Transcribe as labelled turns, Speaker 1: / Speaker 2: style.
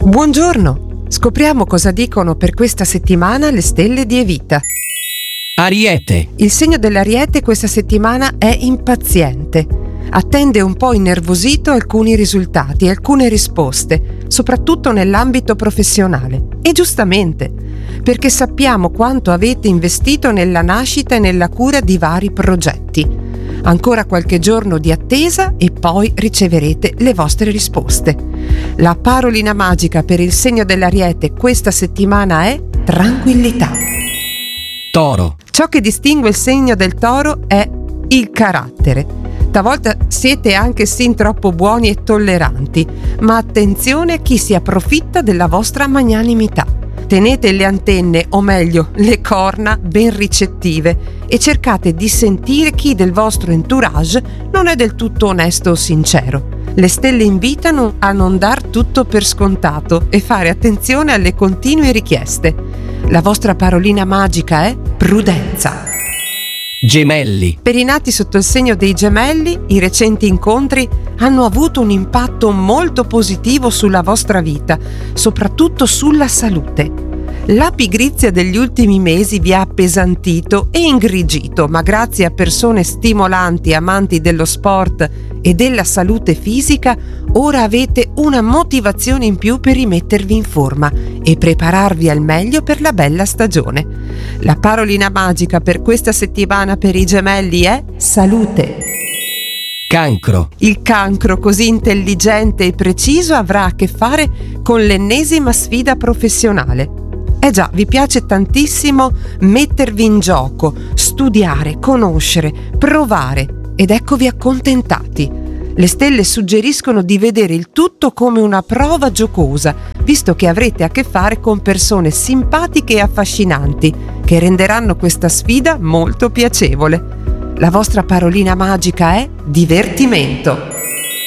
Speaker 1: Buongiorno! Scopriamo cosa dicono per questa settimana le stelle di Evita.
Speaker 2: Ariete.
Speaker 1: Il segno dell'Ariete questa settimana è impaziente. Attende un po' innervosito alcuni risultati, alcune risposte, soprattutto nell'ambito professionale. E giustamente, perché sappiamo quanto avete investito nella nascita e nella cura di vari progetti. Ancora qualche giorno di attesa e poi riceverete le vostre risposte. La parolina magica per il segno dell'Ariete questa settimana è tranquillità.
Speaker 2: Toro.
Speaker 1: Ciò che distingue il segno del Toro è il carattere. Talvolta siete anche sin troppo buoni e tolleranti, ma attenzione a chi si approfitta della vostra magnanimità. Tenete le antenne, o meglio, le corna ben ricettive e cercate di sentire chi del vostro entourage non è del tutto onesto o sincero. Le stelle invitano a non dar tutto per scontato e fare attenzione alle continue richieste. La vostra parolina magica è prudenza.
Speaker 2: Gemelli.
Speaker 1: Per i nati sotto il segno dei Gemelli, i recenti incontri hanno avuto un impatto molto positivo sulla vostra vita, soprattutto sulla salute. La pigrizia degli ultimi mesi vi ha appesantito e ingrigito, ma grazie a persone stimolanti, amanti dello sport e della salute fisica, ora avete una motivazione in più per rimettervi in forma e prepararvi al meglio per la bella stagione. La parolina magica per questa settimana per i Gemelli è salute.
Speaker 2: Cancro.
Speaker 1: Il Cancro, così intelligente e preciso, avrà a che fare con l'ennesima sfida professionale. Già, vi piace tantissimo mettervi in gioco, studiare, conoscere, provare ed eccovi accontentati. Le stelle suggeriscono di vedere il tutto come una prova giocosa, visto che avrete a che fare con persone simpatiche e affascinanti, che renderanno questa sfida molto piacevole. La vostra parolina magica è divertimento.